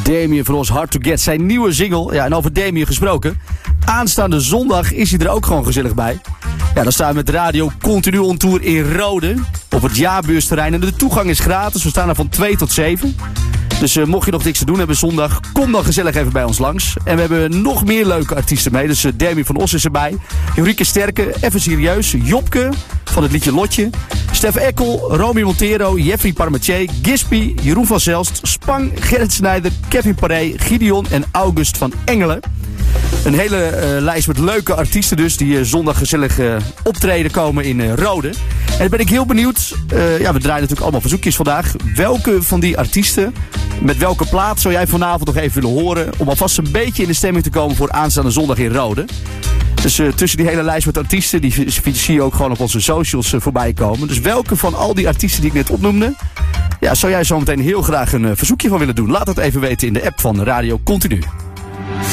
Damien voor ons Hard to Get, zijn nieuwe single. Ja, en over Damien gesproken. Aanstaande zondag is hij er ook gewoon gezellig bij. Ja, dan staan we met radio continu on tour in Rode. Op het jaarbeursterrein. En de toegang is gratis. We staan er van 2 tot 7. Dus mocht je nog niks te doen hebben zondag, kom dan gezellig even bij ons langs. En we hebben nog meer leuke artiesten mee. Dus Damien van Os is erbij. Jorike Sterke, even serieus. Jopke van het liedje Lotje. Stef Ekkel, Romy Montero, Jeffrey Parmentier, Gispy, Jeroen van Zelst, Spang, Gerrit Snijder, Kevin Paré, Gideon en August van Engelen. Een hele lijst met leuke artiesten dus, die zondag gezellig optreden komen in Rode. En dan ben ik heel benieuwd, we draaien natuurlijk allemaal verzoekjes vandaag. Welke van die artiesten, met welke plaat zou jij vanavond nog even willen horen, om alvast een beetje in de stemming te komen voor aanstaande zondag in Rode? Dus tussen die hele lijst met artiesten, die zie je ook gewoon op onze socials voorbij komen. Dus welke van al die artiesten die ik net opnoemde, ja, zou jij zo meteen heel graag een verzoekje van willen doen? Laat het even weten in de app van Radio Continu.